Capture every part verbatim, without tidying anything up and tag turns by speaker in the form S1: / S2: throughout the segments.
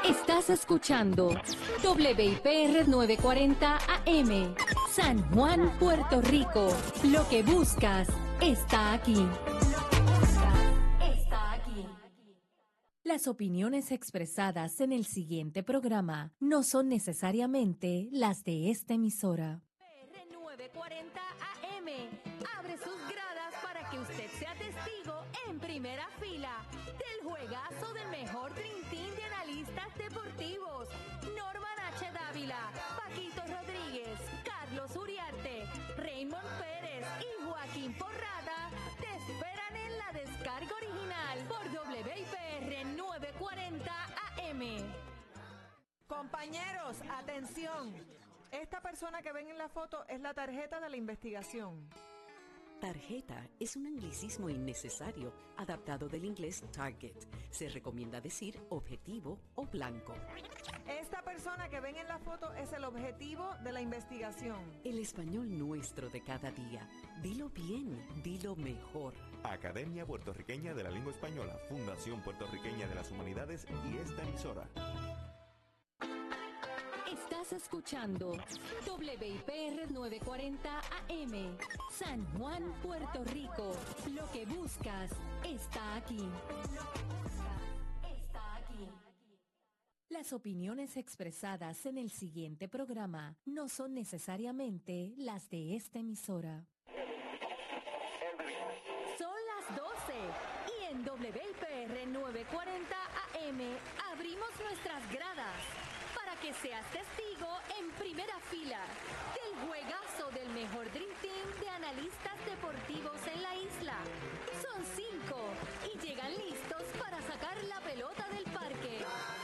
S1: Estás escuchando W I P R novecientos cuarenta A M, San Juan, Puerto Rico. Lo que buscas está aquí. Está aquí. Las opiniones expresadas en el siguiente programa no son necesariamente las de esta emisora. W I P R novecientos cuarenta A M abre sus gradas para que usted sea testigo en primera fila del juegazo del mejor Dream Team de analistas deportivos. Norman H. Dávila, Paquito Rodríguez, Carlos Uriarte, Raymond Pérez y Joaquín Porrada te esperan en la descarga original por W I P R novecientos cuarenta A M.
S2: Compañeros, atención. Esta persona que ven en la foto es la tarjeta de la investigación.
S3: Tarjeta es un anglicismo innecesario, adaptado del inglés target. Se recomienda decir objetivo o blanco.
S2: Esta persona que ven en la foto es el objetivo de la investigación.
S3: El español nuestro de cada día. Dilo bien, dilo mejor.
S4: Academia Puertorriqueña de la Lengua Española, Fundación Puertorriqueña de las Humanidades y esta emisora.
S1: Estás escuchando W I P R novecientos cuarenta A M, San Juan, Puerto Rico. Lo que buscas está aquí. Está aquí. Las opiniones expresadas en el siguiente programa no son necesariamente las de esta emisora. Son las doce y en W I P R novecientos cuarenta A M abrimos nuestras gradas para que seas testigo en primera fila del juegazo del mejor Dream Team de analistas deportivos en la isla. Son cinco y llegan listos para sacar la pelota del parque.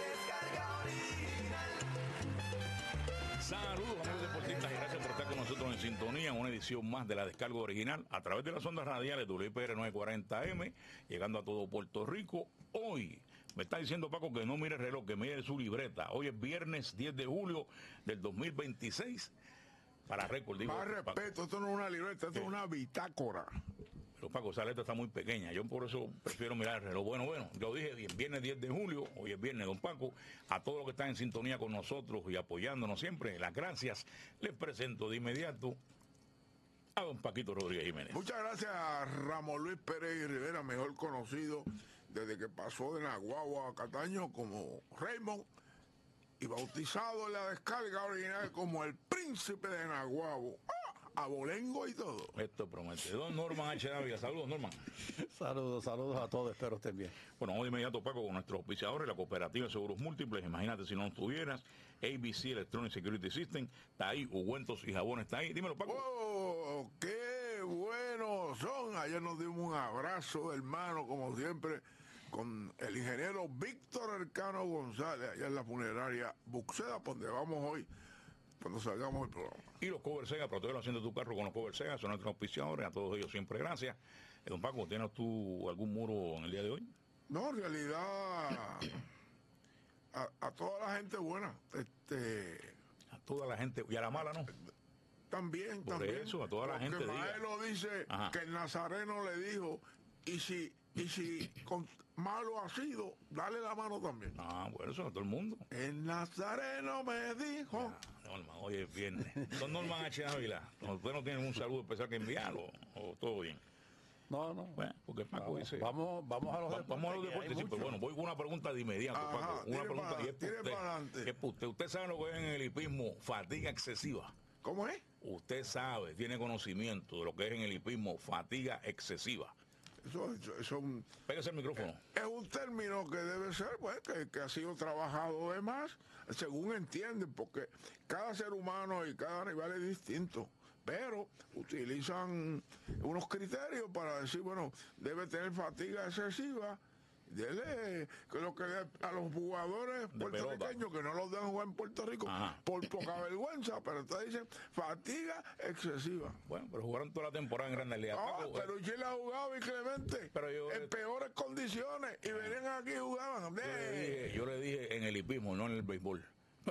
S5: Saludos amigos deportistas y gracias por estar con nosotros en sintonía en una edición más de la descarga original a través de las ondas radiales W I P R novecientos cuarenta A M, llegando a todo Puerto Rico. Hoy me está diciendo Paco que no mire el reloj, que mire su libreta. Hoy es viernes diez de julio del dos mil veintiséis. Para récord, digo.
S6: Más respeto,
S5: Paco,
S6: esto no es una libreta, esto
S5: ¿qué?
S6: es una bitácora.
S5: Pero Paco, esa letra está muy pequeña. Yo por eso prefiero mirar el reloj. Bueno, bueno, yo dije bien, viernes diez de julio, hoy es viernes, don Paco. A todos los que están en sintonía con nosotros y apoyándonos siempre, las gracias. Les presento de inmediato a don Paquito Rodríguez Jiménez.
S6: Muchas gracias a Ramón Luis Pérez Rivera, mejor conocido desde que pasó de Naguagua a Cataño como Raymond y bautizado en la descarga original como el príncipe de Naguabo. ¡Ah! Abolengo y todo.
S5: Esto promete. Don Norman H. Dávila. Saludos, Norman.
S7: Saludos, saludos a todos, espero estén bien.
S5: Bueno, hoy de inmediato, Paco, con nuestros auspiciadores, la Cooperativa de Seguros Múltiples. Imagínate si no estuvieras. A B C Electronic Security System. Está ahí. Ungüentos y jabones está ahí. Dímelo, Paco.
S6: ¡Oh! ¡Qué buenos son! Ayer nos dimos un abrazo, hermano, como siempre, con el ingeniero Víctor Elcano González, allá en la funeraria Buxeda, donde vamos hoy, cuando salgamos del programa.
S5: Y los Cover Sega, protege la hacienda de tu carro con los Cover Sega, son nuestros auspiciadores, a todos ellos siempre gracias. Eh, don Paco, ¿tienes tú algún muro en el día de hoy?
S6: No, en realidad, a, a toda la gente buena, este...
S5: A toda la gente, y a la mala no.
S6: También,
S5: Por
S6: también.
S5: eso, a toda la gente
S6: Porque
S5: diga.
S6: Maelo dice
S5: Ajá.
S6: que el nazareno le dijo, y si, y si con, malo ha sido, dale la mano también.
S5: Ah, bueno, eso a todo el mundo.
S6: El nazareno me dijo...
S5: Ah, Norman, hoy es viernes. Don Norman H. Ávila, ¿usted no tiene un saludo especial que enviar o, o todo bien?
S7: No, no.
S5: Bueno, porque Paco
S7: Vamos,
S5: dice...
S7: vamos, vamos a los
S5: Va-
S7: deportes.
S5: Vamos a los
S7: que hay
S5: deportes, sí,
S7: mucho.
S5: pero bueno, voy con una pregunta de inmediato,
S6: Ajá,
S5: Paco. Una
S6: tire
S5: pregunta
S6: para-
S5: y es para
S6: tire
S5: usted.
S6: para adelante.
S5: Es para usted. Usted sabe lo que es en el hipismo fatiga excesiva.
S6: ¿Cómo es?
S5: Usted sabe, tiene conocimiento de lo que es en el hipismo fatiga excesiva.
S6: Eso, eso, eso es un-
S5: Pégase el micrófono.
S6: es un término que debe ser, pues, que, que ha sido trabajado de más, según entienden, porque cada ser humano y cada animal es distinto. Pero utilizan unos criterios para decir, bueno, debe tener fatiga excesiva. Dele que lo que le- a los jugadores
S5: De
S6: puertorriqueños que no los dejan jugar en Puerto Rico
S5: Ajá.
S6: por poca vergüenza, pero ustedes dicen fatiga excesiva.
S5: Bueno, pero jugaron toda la temporada en Grandes Ligas.
S6: Ah,
S5: Paco,
S6: pero ¿quién la ha jugado y Clemente?
S5: Pero yo-
S6: en peores condiciones y venían aquí y jugaban.
S5: yo, le
S6: Eh,
S5: dije, yo le dije en el hipismo, no en el béisbol. Pero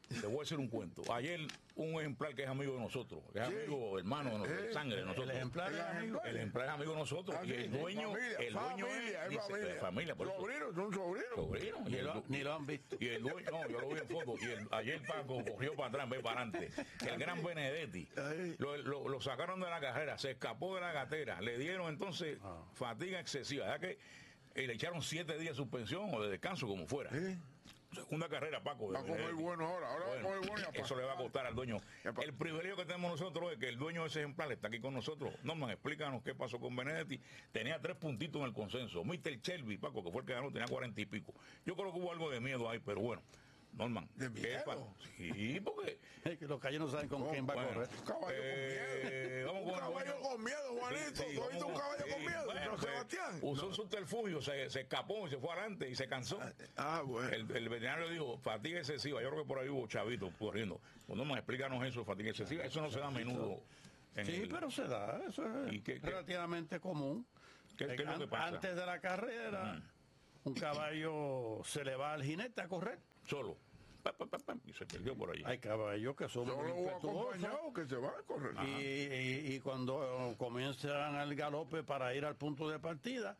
S5: te voy a decir un cuento. Ayer un ejemplar que es amigo de nosotros, que es
S6: Sí.
S5: amigo, hermano de nosotros,
S6: Eh,
S5: de sangre de nosotros.
S7: El ejemplar es amigo.
S5: El ejemplar es amigo de nosotros.
S6: Ah,
S5: Y el
S6: sí,
S5: dueño,
S6: familia,
S5: el dueño
S6: familia,
S5: es,
S6: es
S5: dice,
S6: familia.
S5: de familia, por eso.
S6: Sobrinos, son sobrinos.
S5: Sobrino. Y
S7: Ni
S5: el,
S7: lo, ni lo han visto.
S5: y el dueño, no, yo lo vi en foto. Y el, ayer Paco corrió para atrás, ve para adelante. El gran Benedetti
S6: Ay.
S5: lo, lo- lo sacaron de la carrera, se escapó de la gatera, le dieron entonces
S7: Ah.
S5: fatiga excesiva, ya que eh, le echaron siete días de suspensión o de descanso, como fuera.
S6: ¿Eh?
S5: Segunda carrera, Paco. de
S6: Va a comer
S5: Benedetti.
S6: bueno ahora. Ahora
S5: Bueno,
S6: va a comer bueno. y a
S5: eso le va a
S6: pasar.
S5: costar al dueño.
S6: Ya pa-
S5: El privilegio que tenemos nosotros es que el dueño de ese ejemplar está aquí con nosotros. Norman, explícanos qué pasó con Benedetti. Tenía tres puntitos en el consenso. mister Shelby, Paco, que fue el que ganó, tenía cuarenta y pico. Yo creo que hubo algo de miedo ahí, pero bueno. Norman.
S6: ¿De
S5: ¿qué
S6: miedo?
S5: pasó? Sí, porque...
S7: Es que los calles no saben con quién va a
S5: Bueno,
S7: correr.
S6: Un caballo
S5: eh,
S6: con
S5: vamos
S6: miedo. Un
S5: con el
S6: caballo
S5: dueño.
S6: con miedo, Juanito.
S5: Sí, sí,
S6: ¿Tú has visto un
S5: vamos-
S6: caballo
S5: sí,
S6: con miedo?
S5: bueno,
S6: Don
S5: se-
S6: Sebastián.
S5: Usó un subterfugio, se, se escapó y se fue adelante y se cansó.
S6: Ah, bueno.
S5: El, el veterinario dijo, fatiga excesiva. Yo creo que por ahí hubo chavitos corriendo. Cuando me explícanos eso, fatiga excesiva. Eso no se da a menudo. en
S7: Sí,
S5: el-
S7: pero se da, eso es
S5: ¿Y qué- qué-
S7: relativamente común.
S5: ¿Qué- qué es lo que
S7: An-
S5: pasa?
S7: Antes de la carrera, un caballo se le va al jinete a correr.
S5: Solo. Pa, pa, pa, pa, y se perdió por allí.
S7: Hay caballos que son
S6: Yo
S7: muy
S6: lo voy
S7: impetuosos.
S6: acompañado que se va a correr.
S7: Y, y- y cuando comienzan el galope para ir al punto de partida,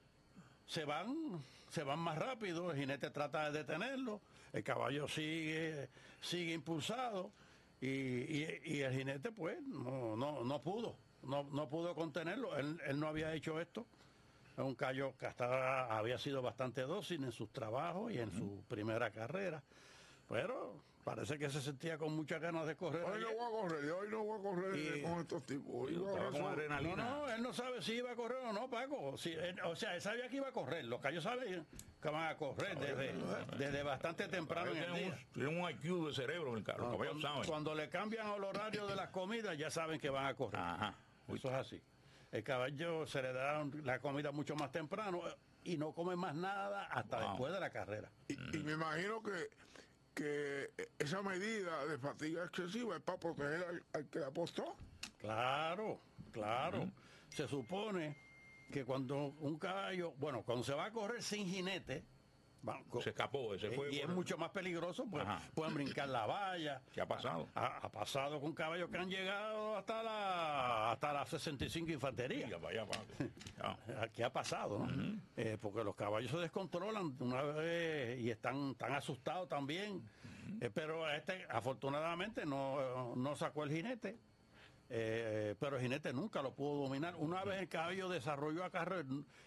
S7: se van se van más rápido, el jinete trata de detenerlo, el caballo sigue sigue impulsado y, y- y el jinete pues no, no, no pudo, no, no pudo contenerlo, él, él no había hecho esto. Es un caballo que hasta había sido bastante dócil en sus trabajos y en su primera carrera, pero parece que se sentía con muchas ganas de correr.
S6: Hoy no
S7: ayer.
S6: voy a correr, hoy no voy a correr
S7: Y-
S6: con estos tipos. Hoy voy a
S5: Estaba
S6: correr
S5: con
S6: solo.
S5: adrenalina.
S7: No, no, él no sabe si iba a correr o no, Paco. Si, él- o sea, él sabía que iba a correr. Los callos saben que van a correr desde, desde bastante temprano en el
S5: Tienen
S7: día.
S5: un, tienen un I Q de cerebro en el carro. Los caballos
S7: Cuando,
S5: saben.
S7: cuando le cambian el horario de las comidas, ya saben que van a correr.
S5: Ajá.
S7: Eso es así. El caballo se le da la comida mucho más temprano y no come más nada hasta
S5: Wow.
S7: después de la carrera.
S6: Y, y me imagino que, que esa medida de fatiga excesiva es para proteger al, al que apostó.
S7: Claro, claro. Se supone que cuando un caballo, bueno, cuando se va a correr sin jinete, va-
S5: Se escapó, se fue.
S7: y es
S5: por-
S7: mucho más peligroso, pues
S5: Ajá.
S7: pueden brincar la valla.
S5: ¿Qué ha pasado?
S7: Ha, ha pasado con caballos que han llegado hasta la hasta la sesenta y cinco Infantería.
S5: Mira, para allá, Paco. Ya.
S7: Aquí ha pasado, ¿no? Eh, porque los caballos se descontrolan una vez y están tan asustados también. Eh, pero este, afortunadamente, no, no sacó el jinete. Eh, pero el jinete nunca lo pudo dominar. Una vez el caballo desarrolló a carrer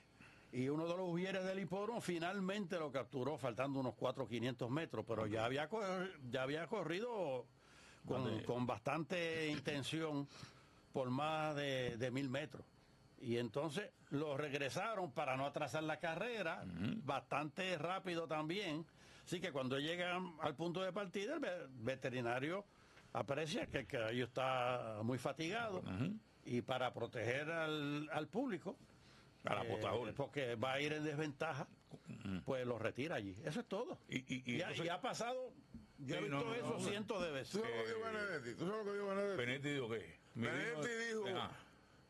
S7: y uno de los ujieres del hipódromo finalmente lo capturó faltando unos cuatro quinientos metros, pero ya había cor- ya había corrido con, con bastante intención por más de, de mil metros. Y entonces lo regresaron para no atrasar la carrera, bastante rápido también. Así que cuando llegan al punto de partida, el ve- veterinario aprecia que el caballo está muy fatigado y para proteger al, al público,
S5: Al apostador.
S7: eh, porque va a ir en desventaja, pues lo retira allí. Eso es todo.
S5: Y- y- y
S7: y, ha,
S5: entonces-
S7: y ha pasado, yo he
S5: Sí,
S7: visto
S5: no, no,
S7: eso
S5: no,
S7: cientos de
S6: ¿Tú
S7: veces.
S6: sabes lo que dijo Benedetti? ¿Tú sabes lo que dijo Benedetti?
S5: Benedetti dijo qué. Mi
S6: Benedetti
S5: vino-
S6: dijo-
S5: Ah,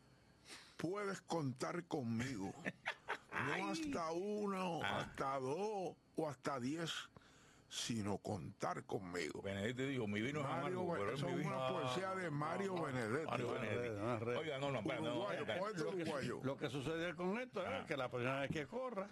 S6: Puedes contar conmigo. No hasta uno,
S5: Ah.
S6: hasta dos o hasta diez, sino contar conmigo.
S5: Benedetti dijo, mi vino es
S6: Mario,
S5: amargo, pero es
S6: eso
S5: mi
S6: es
S5: vino.
S6: una poesía de Mario Benedetti.
S5: Mario Benedetti.
S7: no, no, no.
S5: Oiga, no, no, espérate, no,
S6: Uruguayo,
S5: espérate.
S6: poeta uruguayo.
S7: Lo que sucede con esto es que la primera vez que corra,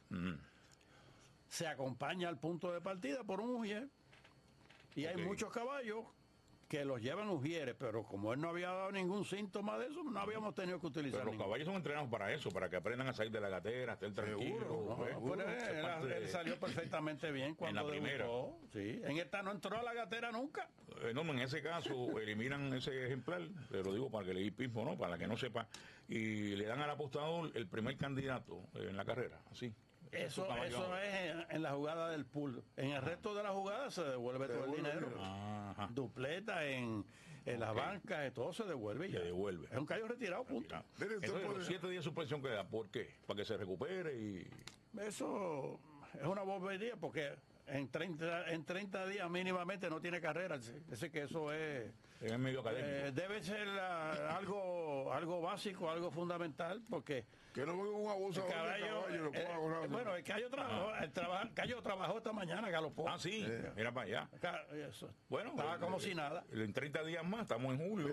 S7: se acompaña al punto de partida por un ujier. Y
S5: Ok.
S7: hay muchos caballos que los llevan ujieres, pero como él no había dado ningún síntoma de eso, no habíamos tenido que utilizar
S5: Pero los
S7: ninguno.
S5: caballos son entrenados para eso, para que aprendan a salir de la gatera, estar tranquilos.
S7: No,
S5: pues.
S7: pero él,
S5: Es parte
S7: él
S5: de-
S7: salió perfectamente bien cuando
S5: la primera.
S7: debutó. Sí. En esta no entró a la gatera nunca.
S5: Eh, no, en ese caso eliminan ese ejemplar, pero digo para que le di pismo, ¿no? Para que no sepa, y le dan al apostador el primer candidato en la carrera, así.
S7: Eso,
S5: caballo-
S7: eso es en, en la jugada del pool. En el resto de la jugada se devuelve todo el
S6: devuelve el
S7: dinero.
S6: dinero.
S5: Ajá.
S7: Dupleta en, en las bancas, y todo se devuelve. y
S5: Se
S7: ya.
S5: devuelve.
S7: Es un caballo retirado, punto.
S5: Mira,
S6: Mire, usted
S5: entonces,
S6: puede-
S5: los siete días de suspensión que da, ¿por qué? Para que se recupere y...
S7: Eso es una bobería porque en treinta, en treinta días mínimamente no tiene carrera. Dice que eso es
S5: en el medio académico.
S7: Eh, debe ser uh, algo algo básico, algo fundamental, porque
S6: que no venga un abusador
S7: el caballo,
S6: de caballo, lo
S7: eh,
S6: ponga
S7: eh, bueno, el Cayo trabajó, el traba, Cayo trabajó esta mañana, galopó.
S5: Ah, sí,
S6: Eh.
S5: mira para allá.
S7: Ca- Eso.
S5: Bueno,
S7: Estaba
S5: eh,
S7: como
S5: eh,
S7: si nada.
S5: En treinta días más, estamos en julio.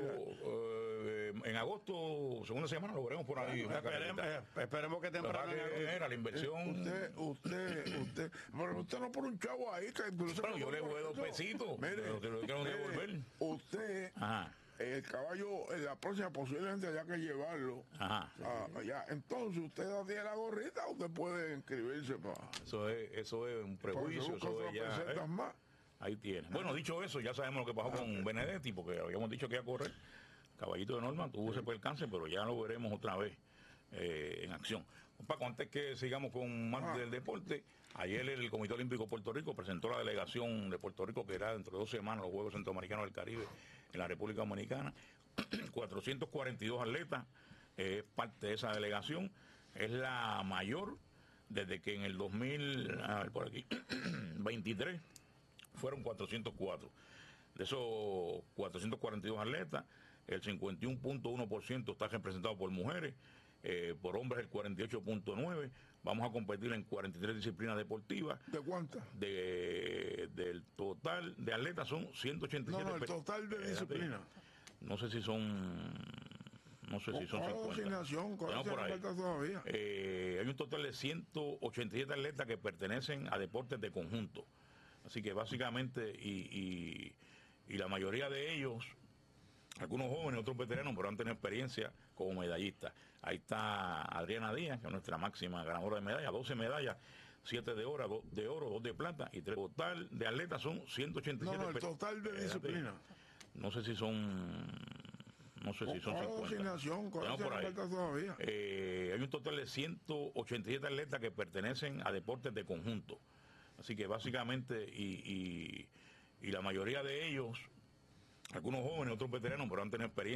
S5: eh, en agosto, segunda semana, lo veremos por ahí. una
S7: Esperemos,
S5: carrerita.
S7: eh, esperemos que
S5: Lo que
S7: temprano.
S5: pasa es que era la inversión.
S6: Usted, usted, usted, pero usted no pone un chavo ahí que incluso-
S5: Bueno, yo le voy dos pesitos,
S6: Mire,
S5: pero te lo quiero
S6: mire,
S5: devolver.
S6: usted,
S5: Ajá,
S6: el caballo, en la próxima posiblemente haya que llevarlo
S5: ajá.
S6: a- allá. Entonces, usted no tiene la gorrita, usted puede inscribirse para.
S5: Eso es, eso es un prejuicio, eso es ya. eh.
S6: más.
S5: Ahí tiene. Bueno, dicho eso, ya sabemos lo que pasó con Benedetti, porque habíamos dicho que iba a correr. Caballito de Norma tuvo ese percance, pero ya lo veremos otra vez eh, en acción. Paco, antes que sigamos con más
S6: Ah.
S5: del deporte, ayer el Comité Olímpico de Puerto Rico presentó la delegación de Puerto Rico, que era dentro de dos semanas los Juegos Centroamericanos del Caribe en la República Dominicana. cuatrocientos cuarenta y dos atletas, eh, es parte de esa delegación, es la mayor desde que en el dos mil, a ver por aquí, veintitrés fueron cuatrocientos cuatro. De esos cuatrocientos cuarenta y dos atletas, el cincuenta y uno punto uno por ciento está representado por mujeres, eh, por hombres el cuarenta y ocho punto nueve por ciento. Vamos a competir en cuarenta y tres disciplinas deportivas.
S6: ¿De cuántas?
S5: De, del total de atletas son ciento ochenta y siete.
S6: No, no, el
S5: pe-
S6: total de
S5: espérate,
S6: disciplina.
S5: No sé si son... No sé si son
S6: ¿Cuál
S5: cincuenta.
S6: asignación? ¿Cuál
S5: Vamos por ahí.
S6: falta todavía?
S5: Eh, hay un total de ciento ochenta y siete atletas que pertenecen a deportes de conjunto. Así que básicamente, y, y, y la mayoría de ellos, algunos jóvenes, otros veteranos, pero han tenido experiencia como medallistas. Ahí está Adriana Díaz, que es nuestra máxima ganadora de medallas, doce medallas, siete de oro, dos de oro, dos de plata, y tres. Total de atletas son ciento ochenta y siete.
S6: No, no, el total de
S5: Espérate.
S6: disciplina.
S5: No sé si son... No sé si son
S6: ¿Cuál
S5: cincuenta.
S6: asignación? ¿Cuál
S5: Vamos por ahí.
S6: falta todavía?
S5: Eh, hay un total de ciento ochenta y siete atletas que pertenecen a deportes de conjunto. Así que básicamente, y, y, y la mayoría de ellos, algunos jóvenes, otros veteranos, pero han tenido experiencia.